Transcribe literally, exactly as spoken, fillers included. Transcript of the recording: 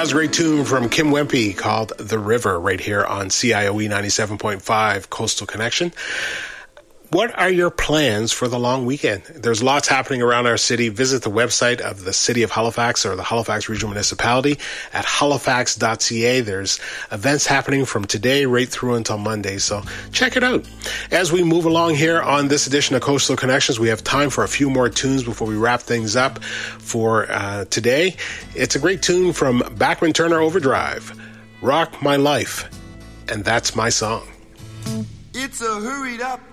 was a great tune from Kim Wempe called The River right here on C I O E ninety-seven point five Coastal Connection. What are your plans for the long weekend? There's lots happening around our city. Visit the website of the City of Halifax or the Halifax Regional Municipality at halifax dot c a. There's events happening from today right through until Monday, so check it out. As we move along here on this edition of Coastal Connections, we have time for a few more tunes before we wrap things up for uh, today. It's a great tune from Bachman Turner Overdrive, Rock My Life, and that's my song. It's a hurried up